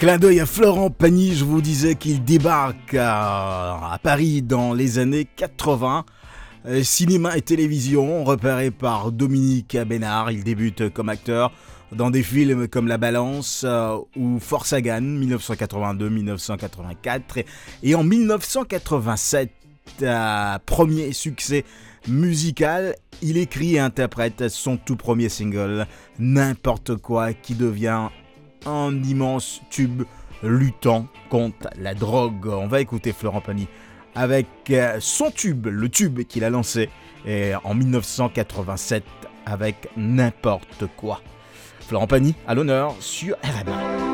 Clin d'œil à Florent Pagny, je vous disais qu'il débarque à Paris dans les années 80. Cinéma et télévision, repéré par Dominique Bénard, il débute comme acteur dans des films comme La Balance ou Force à Gannes, 1982-1984. Et en 1987, premier succès musical, il écrit et interprète son tout premier single, N'importe quoi, qui devient un immense tube luttant contre la drogue. On va écouter Florent Pagny avec son tube, le tube qu'il a lancé en 1987 avec N'importe quoi. Florent Pagny à l'honneur sur RMA.